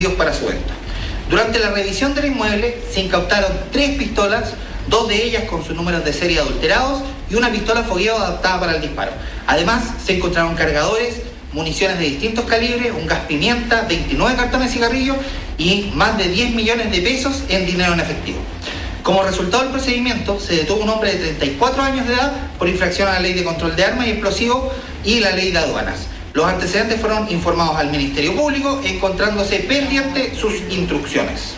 para su venta. Durante la revisión del inmueble se incautaron 3 pistolas, 2 de ellas con sus números de serie adulterados y una pistola fogueo adaptada para el disparo. Además, se encontraron cargadores, municiones de distintos calibres, un gas pimienta, 29 cartones de cigarrillos y más de 10 millones de pesos en dinero en efectivo. Como resultado del procedimiento, se detuvo un hombre de 34 años de edad por infracción a la Ley de Control de Armas y Explosivos y la Ley de Aduanas. Los antecedentes fueron informados al Ministerio Público, encontrándose pendientes sus instrucciones.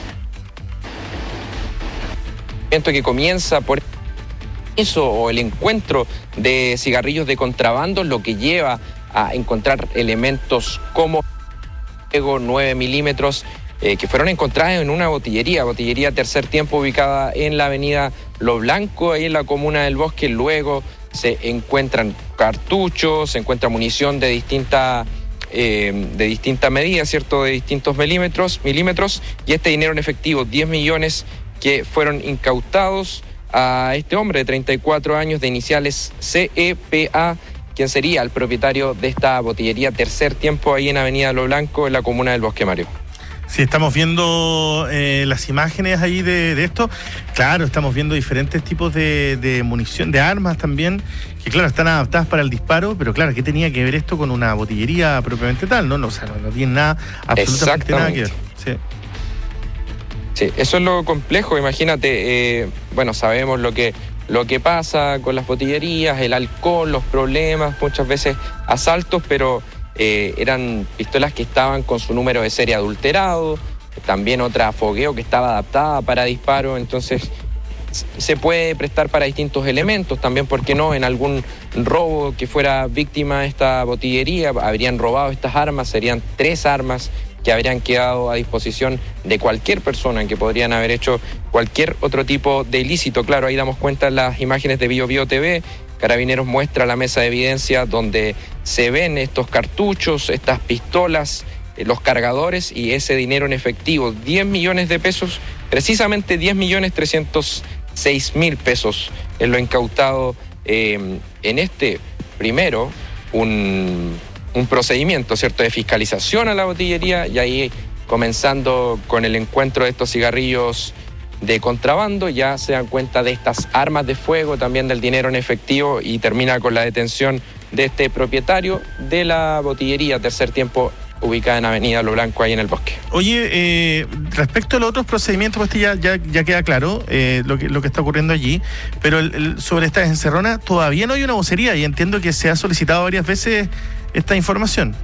Que comienza por eso o el encuentro de cigarrillos de contrabando, lo que lleva a encontrar elementos como 9 milímetros que fueron encontrados en una botillería Tercer Tiempo, ubicada en la avenida Lo Blanco, ahí en la comuna del Bosque. Luego se encuentran cartuchos, se encuentra munición de distinta medida, ¿cierto? De distintos milímetros, y este dinero en efectivo, 10 millones, que fueron incautados a este hombre de 34 años de iniciales CEPA, quien sería el propietario de esta botillería Tercer Tiempo, ahí en avenida Lo Blanco, en la comuna del Bosque, Mario. Sí, estamos viendo las imágenes ahí de esto. Claro, estamos viendo diferentes tipos de munición, de armas también, que claro, están adaptadas para el disparo, pero claro, ¿qué tenía que ver esto con una botillería propiamente tal? No, o sea, no tiene nada, absolutamente nada que ver. Sí, eso es lo complejo. Imagínate, sabemos lo que pasa con las botillerías, el alcohol, los problemas, muchas veces asaltos, pero eran pistolas que estaban con su número de serie adulterado, también otra fogueo que estaba adaptada para disparo. Entonces se puede prestar para distintos elementos, también, ¿por qué no? En algún robo que fuera víctima esta botillería, habrían robado estas armas, serían 3 armas que habrían quedado a disposición de cualquier persona, que podrían haber hecho cualquier otro tipo de ilícito. Claro, ahí damos cuenta en las imágenes de BioBio TV. Carabineros muestra la mesa de evidencia donde se ven estos cartuchos, estas pistolas, los cargadores y ese dinero en efectivo, 10 millones de pesos, precisamente 10.306.000 pesos en lo incautado en este primero, un procedimiento, ¿cierto?, de fiscalización a la botillería, y ahí, comenzando con el encuentro de estos cigarrillos de contrabando, ya se dan cuenta de estas armas de fuego, también del dinero en efectivo, y termina con la detención de este propietario de la botillería Tercer Tiempo, ubicada en avenida Lo Blanco, ahí en el Bosque. Oye, respecto a los otros procedimientos, pues ya queda claro lo que está ocurriendo allí, pero sobre esta encerrona todavía no hay una vocería, y entiendo que se ha solicitado varias veces esta información.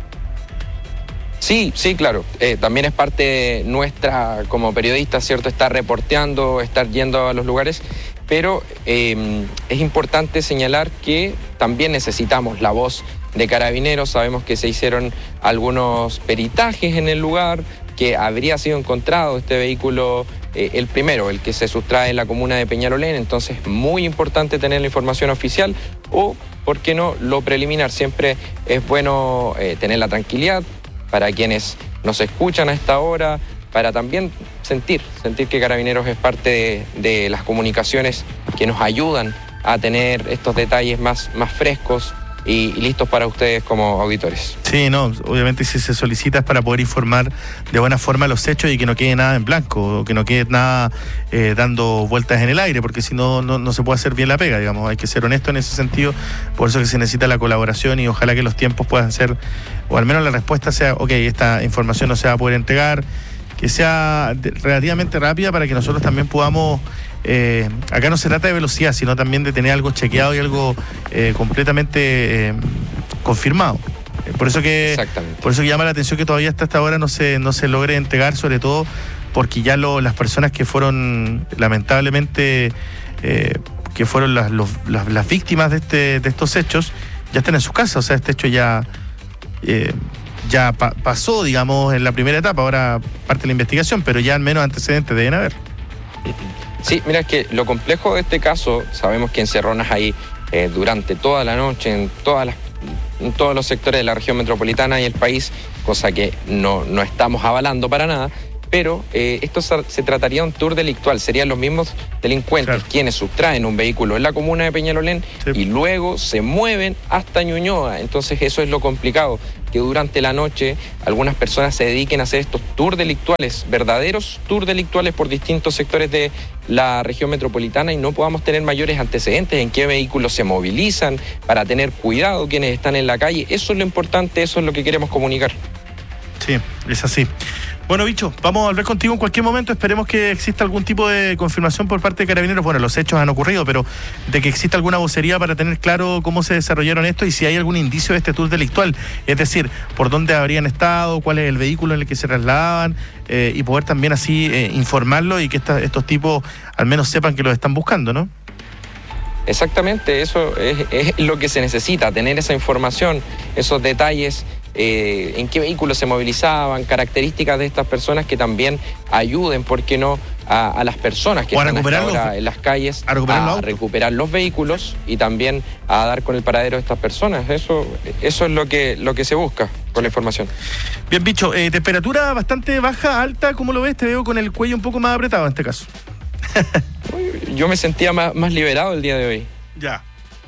Sí, claro. También es parte nuestra como periodistas, ¿cierto?, estar reporteando, estar yendo a los lugares, pero es importante señalar que también necesitamos la voz de Carabineros. Sabemos que se hicieron algunos peritajes en el lugar, que habría sido encontrado este vehículo, el primero, el que se sustrae en la comuna de Peñalolén. Entonces, muy importante tener la información oficial o, ¿por qué no?, lo preliminar. Siempre es bueno tener la tranquilidad para quienes nos escuchan a esta hora, para también sentir que Carabineros es parte de las comunicaciones que nos ayudan a tener estos detalles más frescos y listos para ustedes como auditores. Sí, no, obviamente si se solicita es para poder informar de buena forma los hechos y que no quede nada en blanco, o que no quede nada dando vueltas en el aire, porque si no, no se puede hacer bien la pega, digamos. Hay que ser honesto en ese sentido, por eso que se necesita la colaboración, y ojalá que los tiempos puedan ser, o al menos la respuesta sea, ok, esta información no se va a poder entregar, que sea relativamente rápida, para que nosotros también podamos... acá no se trata de velocidad, sino también de tener algo chequeado y algo completamente confirmado. Por eso que llama la atención que todavía hasta esta hora no se logre entregar, sobre todo porque ya las personas que fueron lamentablemente que fueron las víctimas de estos hechos ya están en sus casas. O sea, este hecho ya pasó, digamos, en la primera etapa. Ahora parte de la investigación, pero ya al menos antecedentes deben haber. Sí, mira, es que lo complejo de este caso, sabemos que encerronas ahí durante toda la noche en todos los sectores de la región metropolitana y el país, cosa que no estamos avalando para nada, pero esto se trataría de un tour delictual, serían los mismos delincuentes quienes sustraen un vehículo en la comuna de Peñalolén y luego se mueven hasta Ñuñoa. Entonces eso es lo complicado, que durante la noche algunas personas se dediquen a hacer estos tours delictuales, verdaderos tours delictuales por distintos sectores de la región metropolitana y no podamos tener mayores antecedentes en qué vehículos se movilizan para tener cuidado quienes están en la calle. Eso es lo importante, eso es lo que queremos comunicar. Sí, es así. Bueno, Bicho, vamos a volver contigo en cualquier momento. Esperemos que exista algún tipo de confirmación por parte de Carabineros. Bueno, los hechos han ocurrido, pero de que exista alguna vocería para tener claro cómo se desarrollaron esto y si hay algún indicio de este tour delictual. Es decir, por dónde habrían estado, cuál es el vehículo en el que se trasladaban y poder también así informarlo y que estos tipos al menos sepan que los están buscando, ¿no? Exactamente, eso es lo que se necesita, tener esa información, esos detalles, en qué vehículos se movilizaban, características de estas personas que también ayuden, ¿por qué no?, a las personas que están hasta ahora en las calles a recuperar los vehículos y también a dar con el paradero de estas personas. Eso es lo que se busca con la información. Bien, Bicho, temperatura bastante baja, alta, ¿cómo lo ves? Te veo con el cuello un poco más apretado en este caso. Yo me sentía más liberado el día de hoy. Ya.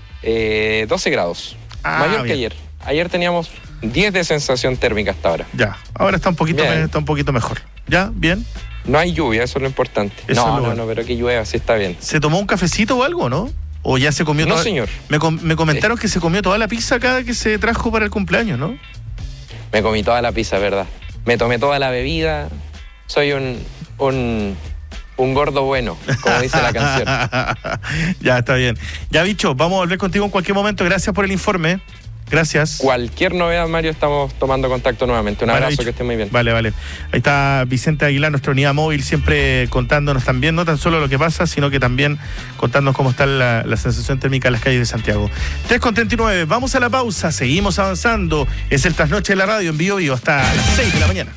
12 grados. Mayor que ayer. Ayer teníamos 10 de sensación térmica hasta ahora. Ya. Ahora está un poquito mejor. ¿Ya? ¿Bien? No hay lluvia, eso es lo importante. No, pero que llueva, sí está bien. ¿Se tomó un cafecito o algo, no? ¿O ya se comió No, señor. Me comentaron que se comió toda la pizza acá que se trajo para el cumpleaños, ¿no? Me comí toda la pizza, ¿verdad? Me tomé toda la bebida. Soy un gordo bueno, como dice la canción. Ya, está bien. Ya, Bicho, vamos a volver contigo en cualquier momento. Gracias por el informe. Gracias. Cualquier novedad, Mario, estamos tomando contacto nuevamente. Un abrazo, Bicho. Que esté muy bien. Vale. Ahí está Vicente Aguilar, nuestra unidad móvil, siempre contándonos también, no tan solo lo que pasa, sino que también contándonos cómo está la sensación térmica en las calles de Santiago. 3:39, vamos a la pausa, seguimos avanzando. Es el Trasnoche de la Radio en Bio hasta las 6 de la mañana.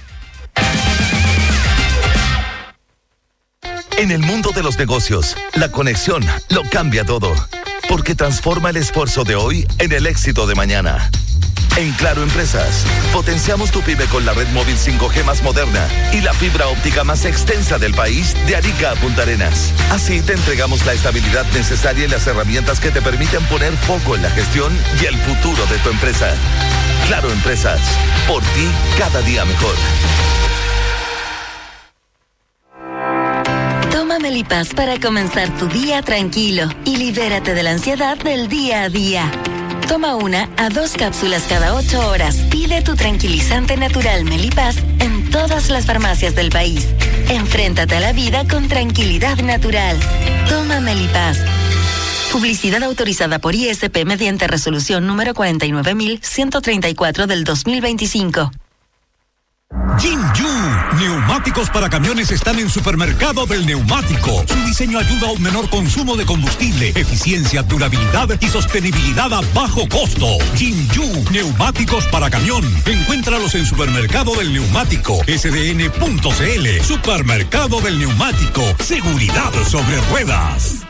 En el mundo de los negocios, la conexión lo cambia todo, porque transforma el esfuerzo de hoy en el éxito de mañana. En Claro Empresas, potenciamos tu pyme con la red móvil 5G más moderna y la fibra óptica más extensa del país, de Arica a Punta Arenas. Así te entregamos la estabilidad necesaria y las herramientas que te permiten poner foco en la gestión y el futuro de tu empresa. Claro Empresas, por ti cada día mejor. Toma Melipaz para comenzar tu día tranquilo y libérate de la ansiedad del día a día. Toma 1 a 2 cápsulas cada 8 horas. Pide tu tranquilizante natural Melipaz en todas las farmacias del país. Enfréntate a la vida con tranquilidad natural. Toma Melipaz. Publicidad autorizada por ISP mediante resolución número 49.134 del 2025. Jinju, neumáticos para camiones están en Supermercado del Neumático. Su diseño ayuda a un menor consumo de combustible, eficiencia, durabilidad y sostenibilidad a bajo costo. Jinju, neumáticos para camión. Encuéntralos en Supermercado del Neumático, sdn.cl. Supermercado del Neumático, seguridad sobre ruedas.